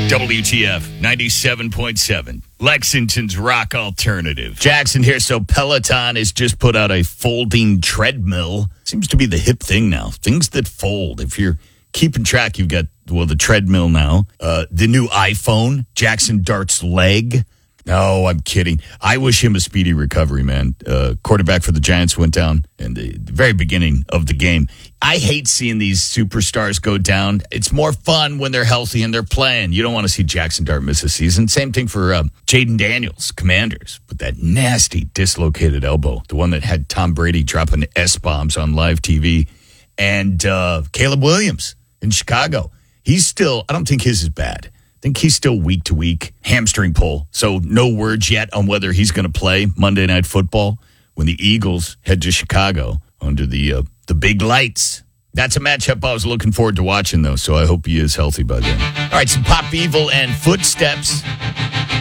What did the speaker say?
WTF 97.7, Lexington's rock alternative. Jackson here. So Peloton has just put out a folding treadmill. Seems to be the hip thing now. Things that fold. If you're keeping track, you've got, the treadmill now. The new iPhone, Jackson Dart's leg. No, I'm kidding. I wish him a speedy recovery, man. Quarterback for the Giants went down in the very beginning of the game. I hate seeing these superstars go down. It's more fun when they're healthy and they're playing. You don't want to see Jackson Dart miss a season. Same thing for Jaden Daniels, Commanders, with that nasty dislocated elbow, the one that had Tom Brady dropping S-bombs on live TV. And Caleb Williams in Chicago. He's still, I don't think his is bad. I think he's still week to week, hamstring pull. So no words yet on whether he's going to play Monday Night Football when the Eagles head to Chicago under the big lights. That's a matchup I was looking forward to watching, though, so I hope he is healthy by then. All right, some Pop Evil and Footsteps.